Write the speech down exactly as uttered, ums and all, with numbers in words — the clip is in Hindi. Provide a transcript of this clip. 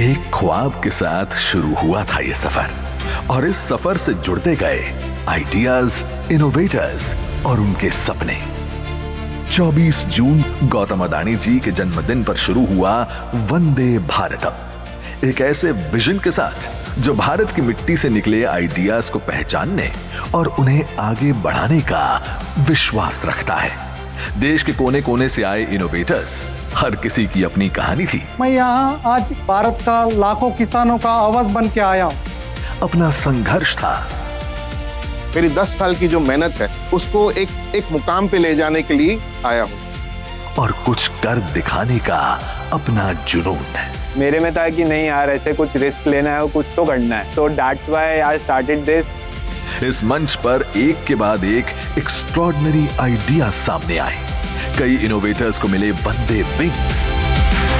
एक ख्वाब के साथ शुरू हुआ था ये सफर, और इस सफर से जुड़ते गए आइडियाज, इनोवेटर्स और उनके सपने। चौबीस जून गौतम अडानी जी के जन्मदिन पर शुरू हुआ वंदे भारतम, एक ऐसे विजन के साथ जो भारत की मिट्टी से निकले आइडियाज को पहचानने और उन्हें आगे बढ़ाने का विश्वास रखता है। देश के कोने कोने से आए इनोवेटर्स, हर किसी की अपनी कहानी थी। मैं यहाँ आज भारत का लाखों किसानों का आवाज बन के आया हूँ। अपना संघर्ष था। मेरी दस साल की जो मेहनत है उसको एक एक मुकाम पे ले जाने के लिए आया हूँ। और कुछ कर दिखाने का अपना जुनून है। मेरे में था कि नहीं यार, ऐसे कुछ रिस्क लेना है और कुछ तो करना है, तो that's why I started this. इस मंच पर एक के बाद एक एक्स्ट्रॉर्डिनरी आइडिया सामने आए। कई इनोवेटर्स को मिले वंदे विंग्स।